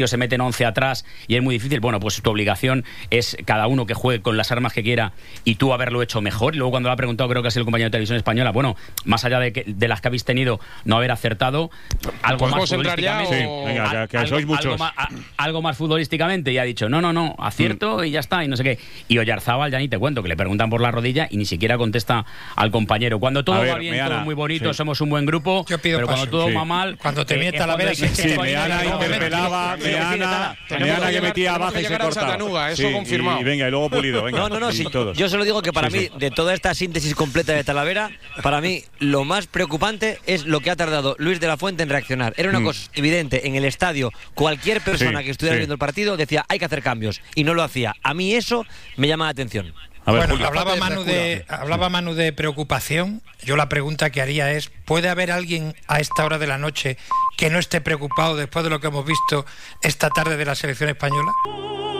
se meten 11 atrás y es muy difícil. Bueno, pues tu obligación es cada uno que juegue con las armas que quiera y tú haberlo hecho mejor. Y luego cuando lo ha preguntado, creo que ha sido el compañero de Televisión Española, bueno, más allá de las que habéis tenido, no haber acertado, algo más futbolísticamente. Sí, venga, que sois muchos. Algo más futbolísticamente, y ha dicho, no, acierto y ya está, y no sé qué. Y Oyarzábal, ya ni te cuento, que le preguntan por la rodilla y ni siquiera contesta al compañero. Cuando todo va bien, todo muy bonito, somos un buen grupo, pero cuando todo va mal... Cuando te mienta la vera... Sí, Meana interpelaba, Meana que metía baja y se cortaba. Eso confirmado. Y venga, y luego Pulido, venga. No, sí. Yo solo digo que para mí, de toda esta síntesis completa de Talavera, para mí lo más preocupante es lo que ha tardado Luis de la Fuente en reaccionar. Era una cosa evidente en el estadio. Cualquier persona que estuviera viendo el partido decía hay que hacer cambios y no lo hacía. A mí eso me llama la atención. A ver, bueno, Julio. hablaba Manu de preocupación. Yo la pregunta que haría es, ¿puede haber alguien a esta hora de la noche que no esté preocupado después de lo que hemos visto esta tarde de la selección española?